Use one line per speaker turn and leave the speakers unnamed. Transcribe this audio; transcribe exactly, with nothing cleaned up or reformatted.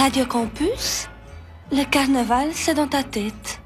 Radio Campus, le carnaval, c'est dans ta tête.